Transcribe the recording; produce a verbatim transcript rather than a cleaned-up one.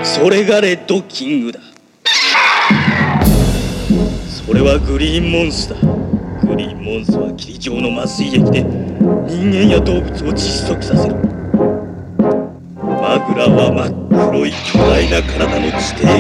それがレッドキングだ。それはグリーンモンスだ。グリーンモンスは霧状の麻酔液で人間や動物を窒息させる。マグラは真っ黒い巨大な体の地底